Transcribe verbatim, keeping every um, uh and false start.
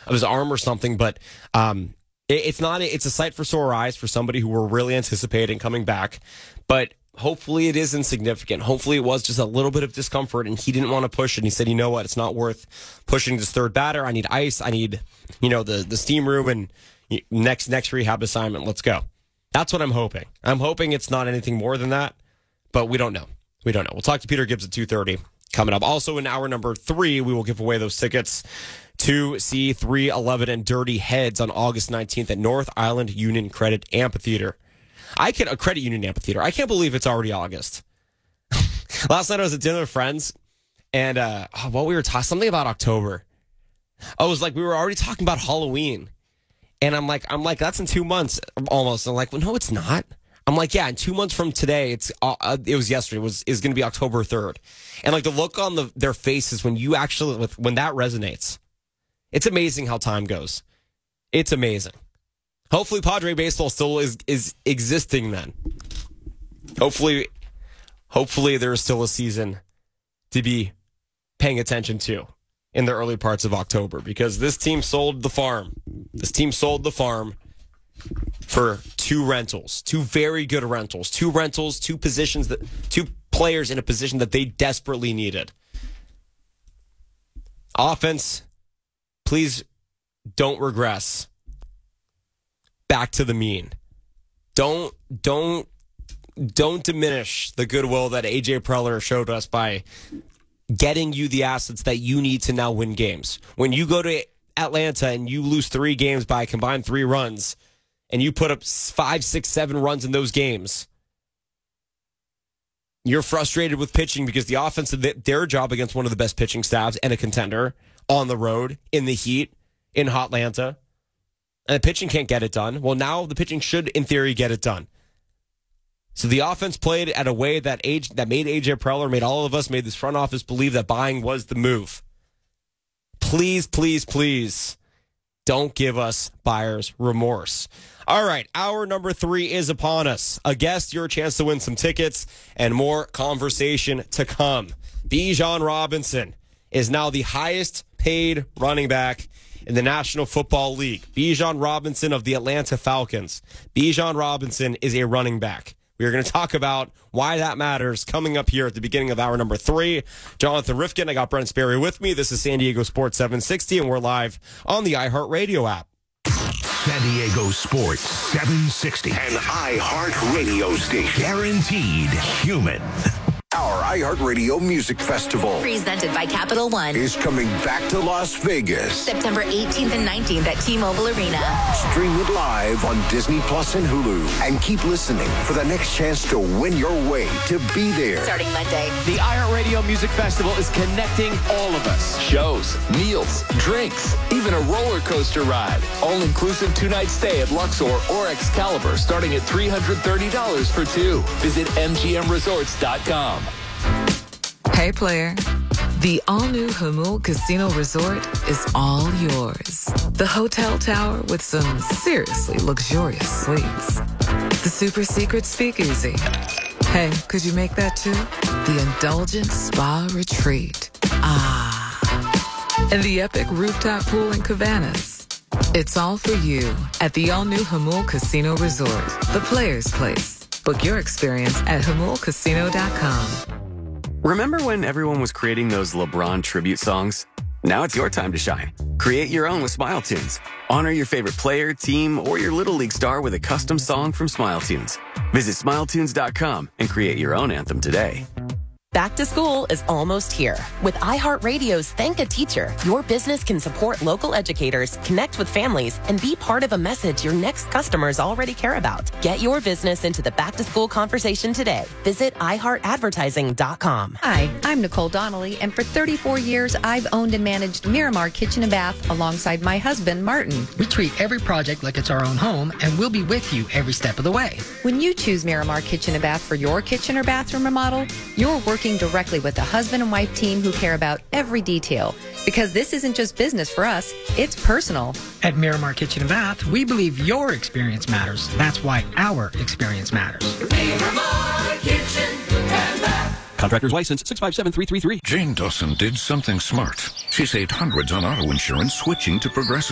of his arm or something. But um, it, it's not. It's a sight for sore eyes for somebody who we're really anticipating coming back. But hopefully it is insignificant. Hopefully it was just a little bit of discomfort, and he didn't want to push it. And he said, you know what? It's not worth pushing this third batter. I need ice. I need, you know, the the steam room and next next rehab assignment. Let's go. That's what I'm hoping. I'm hoping it's not anything more than that, but we don't know. We don't know. We'll talk to Peter Gibbs at two thirty coming up. Also in hour number three, we will give away those tickets to see three eleven and Dirty Heads on August nineteenth at North Island Union Credit Amphitheater. I can a Credit Union Amphitheater. I can't believe it's already August. Last night I was at dinner with friends, and uh, oh, what we were talking something about October. Oh, it was like we were already talking about Halloween, and I'm like, I'm like, that's in two months almost. I'm like, well, no, it's not. I'm like, yeah, in two months from today, it's uh, it was yesterday. It was is going to be October third, and like the look on the their faces when you actually with when that resonates, it's amazing how time goes. It's amazing. Hopefully, Padre baseball still is is existing then. Hopefully, hopefully there is still a season to be paying attention to in the early parts of October, because this team sold the farm. This team sold the farm for two rentals, two very good rentals, two rentals, two positions that two players in a position that they desperately needed. Offense, please don't regress back to the mean. Don't don't don't diminish the goodwill that A J Preller showed us by getting you the assets that you need to now win games. When you go to Atlanta and you lose three games by a combined three runs, and you put up five, six, seven runs in those games, you're frustrated with pitching because the offense did their job against one of the best pitching staffs and a contender on the road, in the heat, in Hotlanta. And the pitching can't get it done. Well, now the pitching should, in theory, get it done. So the offense played at a way that age that made A J Preller, made all of us, made this front office believe that buying was the move. Please, please, please don't give us buyer's remorse. All right, hour number three is upon us. A guest, your chance to win some tickets, and more conversation to come. Bijan Robinson is now the highest paid running back in the National Football League. Bijan Robinson of the Atlanta Falcons. Bijan Robinson is a running back. We are going to talk about why that matters coming up here at the beginning of hour number three. Jonathan Rifkin, I got Brent Sperry with me. This is San Diego Sports seven sixty, and we're live on the iHeartRadio app. San Diego Sports seven sixty, an iHeartRadio station. Guaranteed human. Our iHeartRadio Music Festival, presented by Capital One, is coming back to Las Vegas. September eighteenth and nineteenth at T-Mobile Arena. Stream it live on Disney Plus and Hulu. And keep listening for the next chance to win your way to be there. Starting Monday. The iHeartRadio Music Festival is connecting all of us. Shows, meals, drinks, even a roller coaster ride. All-inclusive two-night stay at Luxor or Excalibur starting at three hundred thirty dollars for two. Visit M G M resorts dot com. Hey, player. The all-new Jamul Casino Resort is all yours. The hotel tower with some seriously luxurious suites. The super secret speakeasy. Hey, could you make that too? The indulgent spa retreat. Ah. And the epic rooftop pool in Cabanas. It's all for you at the all-new Jamul Casino Resort, the player's place. Book your experience at jamul casino dot com. Remember when everyone was creating those LeBron tribute songs? Now it's your time to shine. Create your own with Smile Tunes. Honor your favorite player, team, or your Little League star with a custom song from Smile Tunes. Visit smile tunes dot com and create your own anthem today. Back to school is almost here. With iHeartRadio's Thank a Teacher, your business can support local educators, connect with families, and be part of a message your next customers already care about. Get your business into the back-to-school conversation today. Visit i heart advertising dot com. Hi, I'm Nicole Donnelly, and for thirty-four years, I've owned and managed Miramar Kitchen and Bath alongside my husband, Martin. We treat every project like it's our own home, and we'll be with you every step of the way. When you choose Miramar Kitchen and Bath for your kitchen or bathroom remodel, you're working directly with a husband and wife team who care about every detail. Because this isn't just business for us, it's personal. At Miramar Kitchen and Bath, we believe your experience matters. That's why our experience matters. Miramar Kitchen and Bath. Contractor's license six five seven three three three. Jane Dawson did something smart. She saved hundreds on auto insurance switching to Progressive.